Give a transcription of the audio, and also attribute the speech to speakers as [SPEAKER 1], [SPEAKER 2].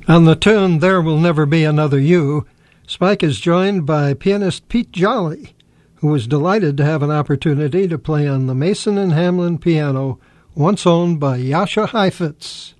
[SPEAKER 1] On the tune There Will Never Be Another You, Spike is joined by pianist Pete Jolly, who was delighted to have an opportunity to play on the Mason and Hamlin piano, once owned by Jascha Heifetz.